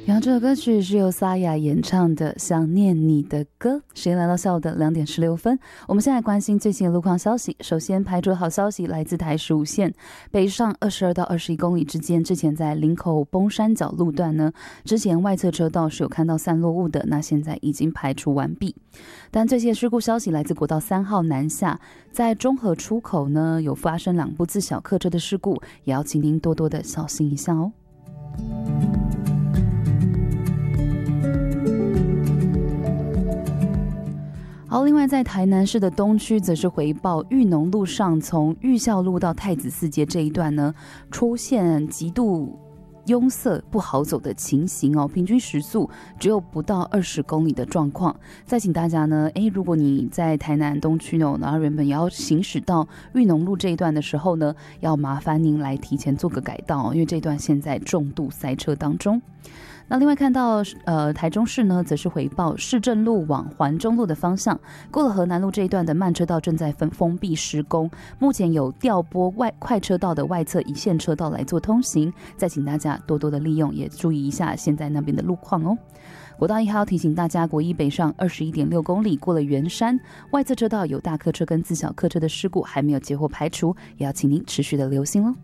然后这首歌曲是由沙哑演唱的《想念你的歌》。时间来到下午的2点16分，我们现在关心最新的路况消息。首先排除好消息来自台15线北上22到21公里之间，之前在林口崩山角路段呢，之前外侧车道是有看到散落物的，那现在已经排除完毕。但最新的事故消息来自国道3号南下，在中和出口呢有发生2部自小客车的事故，也要请您多多的小心一下哦。好，另外在台南市的东区则是回报裕农路上从裕孝路到太子寺街这一段呢，出现极度拥塞不好走的情形哦，平均时速只有不到20公里的状况。再请大家呢，如果你在台南东区呢，然后原本也要行驶到裕农路这一段的时候呢，要麻烦您来提前做个改道，因为这段现在重度塞车当中。那另外看到台中市呢，则是回报市政路往环中路的方向，过了河南路这一段的慢车道正在封闭施工，目前有调拨快车道的外侧一线车道来做通行，再请大家多多的利用，也注意一下现在那边的路况哦。国道1号提醒大家，国一北上21.6公里，过了圆山，外侧车道有大客车跟自小客车的事故还没有结果排除，也要请您持续的留心咯。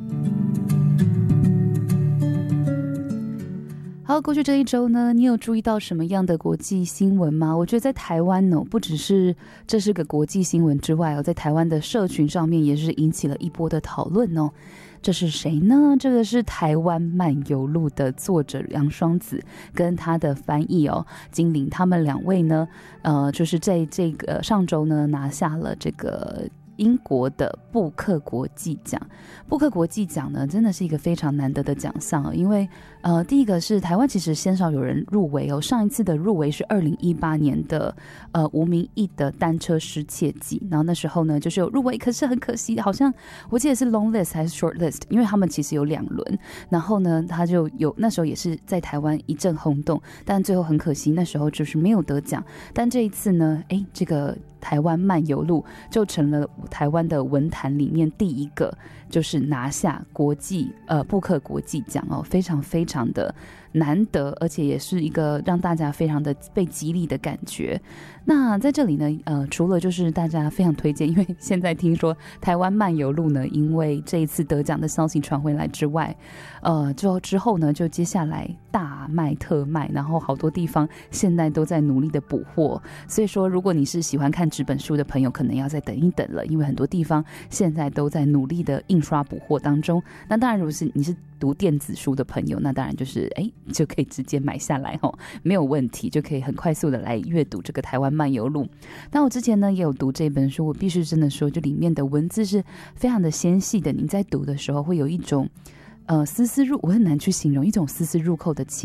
好，过去这一周呢，你有注意到什么样的国际新闻吗？我觉得在台湾呢，不只是这是个国际新闻之外哦，在台湾的社群上面也是引起了一波的讨论哦。这是谁呢？这个是台湾漫游录的作者杨双子跟他的翻译哦金玲，他们2位呢，就是在这个上周呢拿下了这个英国的布克国际奖。布克国际奖呢，真的是一个非常难得的奖项，因为第一个是台湾其实鲜少有人入围哦，上一次的入围是2018年的吴明义的单车失窃记，然后那时候呢就是有入围，可是很可惜，好像我记得是 long list 还是 short list， 因为他们其实有2轮，然后呢他就有那时候也是在台湾一阵轰动，但最后很可惜那时候就是没有得奖。但这一次呢，这个台湾漫游录就成了台湾的文坛里面第一个就是拿下国际布克国际奖哦，非常非常的难得，而且也是一个让大家非常的被激励的感觉。那在这里呢，除了就是大家非常推荐，因为现在听说台湾漫游录呢，因为这一次得奖的消息传回来之外，之后呢，就接下来大卖特卖，然后好多地方现在都在努力的补货，所以说如果你是喜欢看纸本书的朋友，可能要再等一等了，因为很多地方现在都在努力的印刷补货当中。那当然，如果是你是读电子书的朋友，那当然就是就可以直接买下来哦，没有问题，就可以很快速的来阅读这个台湾漫游录。但我之前呢也有读这本书，我必须真的说，就里面的文字是非常的纤细的，你在读的时候会有一种我很难去形容，一种丝丝入扣的情